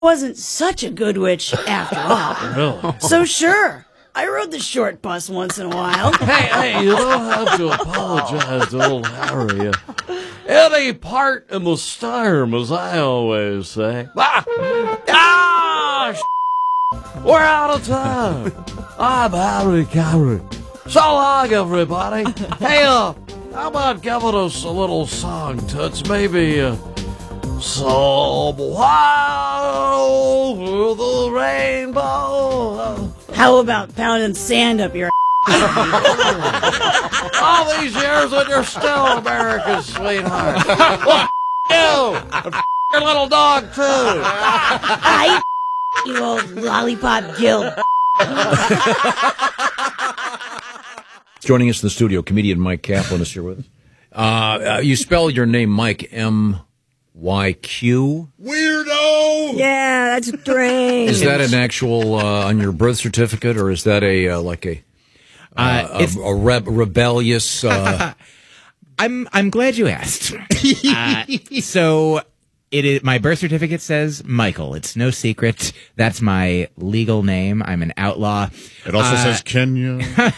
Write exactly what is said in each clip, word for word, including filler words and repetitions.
wasn't such a good witch after all. Really? So sure, I rode the short bus once in a while. Hey, hey, you don't have to apologize to old Harry. Any part in the storm, as I always say. Ah! Ah! We're out of time. I'm Harry Carey. So long, everybody. Hey, uh, how about giving us a little song, Toots? Maybe, uh, somewhere over the rainbow. How about pounding sand up your All these years and you're still America's sweetheart. Well, you. And your little dog, too. I you old lollipop Gil. Joining us in the studio, comedian Mike Kaplan is here with us. Uh, uh, you spell your name Mike, M Y Q? Weirdo! Yeah, that's strange. Is that an actual, uh, on your birth certificate, or is that a, uh, like a, uh, Uh, it's- a, a reb- rebellious, uh, I'm I'm glad you asked. uh, so it is, my birth certificate says Michael. It's no secret. That's my legal name. I'm an outlaw. It also Uh, says Kenya.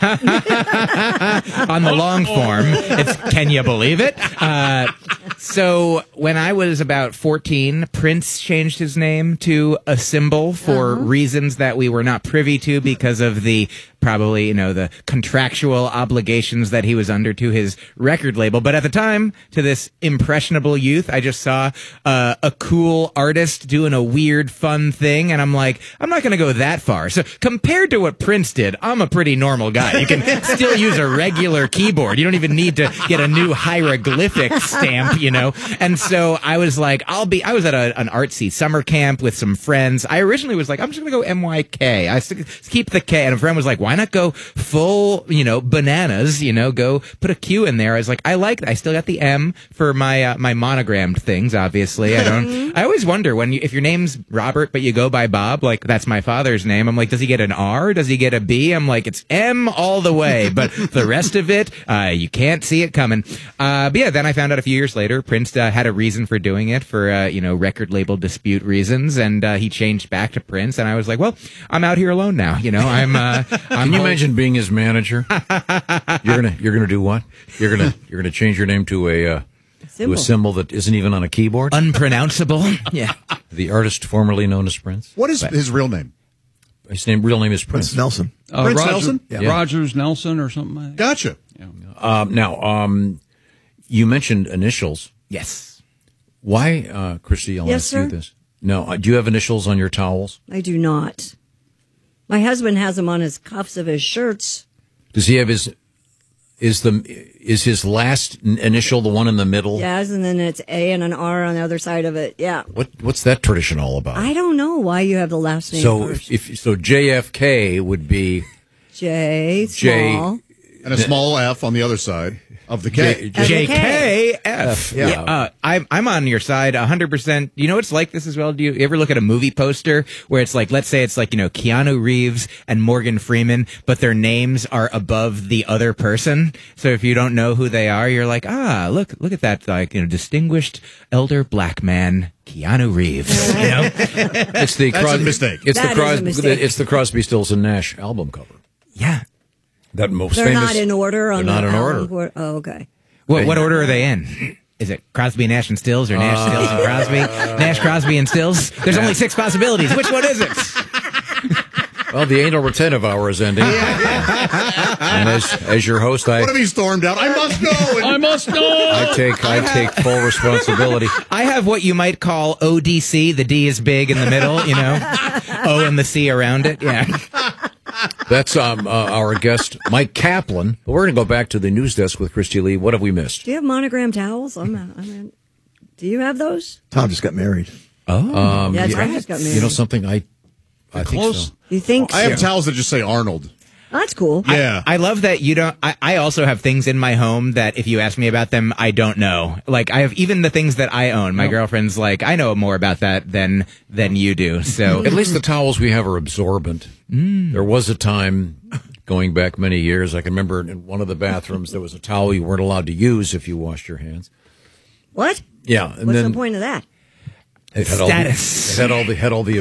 on the long form, it's can you believe it? Uh, so when I was about fourteen, Prince changed his name to a symbol for reasons that we were not privy to because of the probably, you know, the contractual obligations that he was under to his record label. But at the time, to this impressionable youth, I just saw uh, a cool artist doing a weird, fun thing, and I'm like, I'm not going to go that far. So compared to what Prince did, I'm a pretty normal guy. You can still use a regular keyboard. You don't even need to get a new hieroglyphic stamp, you know? And so I was like, I'll be, I was at a, an artsy summer camp with some friends. I originally was like, I'm just going to go M Y K. I s- keep the K. And a friend was like, why not go full, you know, bananas, you know, go put a Q in there. I was like, I like that. I still got the M for my, uh, my monogrammed things, obviously. I don't, I always wonder when you, if your name's Robert, but you go by Bob, like that's my father's name. I'm like, does he get an R? Does he get a B? I'm like, it's M all the way, but the rest of it, uh, you can't see it coming. Uh, but yeah, then I found out a few years later, Prince uh, had a reason for doing it for, uh, you know, record label dispute reasons. And, uh, he changed back to Prince. And I was like, well, I'm out here alone now. You know, I'm, uh, I'm can you imagine being his manager? You're gonna, you're gonna do what? You're gonna, you're gonna change your name to a, uh, to a symbol that isn't even on a keyboard? unpronounceable. Yeah. The artist formerly known as Prince? What is his real name? His name, real name is Prince. Prince Nelson. Uh, Prince Roger, Nelson? Yeah. Rogers Nelson or something like that. Gotcha. Um, now, um, you mentioned initials. Yes. Why, uh, Christy, I'll Yes, ask sir? you this. No, uh, do you have initials on your towels? I do not. My husband has them on his cuffs of his shirts. Does he have his, is the, is his last n- initial the one in the middle? Yes, and then it's A and an R on the other side of it. Yeah. What, what's that tradition all about? I don't know why you have the last name so first. if, if, so J F K would be J, J- small. And a small F on the other side of the K. J- J K F. Yeah. Yeah. Uh, I'm, I'm on your side one hundred percent. You know it's like this as well? Do you ever look at a movie poster where it's like, let's say it's like, you know, Keanu Reeves and Morgan Freeman, but their names are above the other person. So if you don't know who they are, you're like, ah, look, look at that, like, you know, distinguished elder black man, Keanu Reeves. You know? it's the That's a mistake. It's That the is a Crosby, mistake. it's the Crosby, Stills and Nash album cover. Yeah. That most They're famous. not in order on They're not the in album order. for- Oh, okay. What, what order are they in? Is it Crosby, Nash, and Stills, or Nash, Stills, and Crosby? Nash, Crosby, and Stills? There's only six possibilities. Which one is it? Well, the anal retentive hour is ending. And as as your host, I What if he stormed out? I must go. I must know. I take I take full responsibility. I have what you might call O D C. The D is big in the middle, you know? O and the C around it. Yeah. That's um uh, our guest, Mike Kaplan. We're going to go back to the news desk with Christy Lee. What have we missed? Do you have monogram towels? I'm, I'm in. Do you have those? Tom just got married. Um, Yeah, yeah, Tom just got married. you know something? I I think Close. so. You think? I have so? towels that just say Arnold. Oh, that's cool. Yeah. I love that you don't. I, I also have things in my home that if you ask me about them, I don't know. Like I have even the things that I own. My girlfriend's like, I know more about that than than you do. So At least the towels we have are absorbent. There was a time, going back many years, I can remember in one of the bathrooms there was a towel you weren't allowed to use if you washed your hands. What? Yeah, and What's then the point of that? It had all the- Status. it had all the had all the